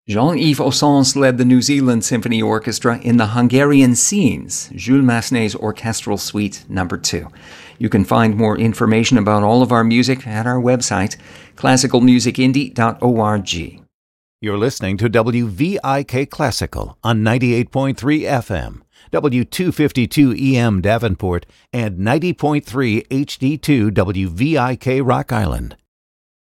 Jean-Yves Ossens led the New Zealand Symphony Orchestra in the Hungarian Scenes, Jules Massenet's Orchestral Suite No. 2. You can find more information about all of our music at our website, classicalmusicindie.org. You're listening to WVIK Classical on 98.3 FM, W252 EM Davenport, and 90.3 HD2 WVIK Rock Island.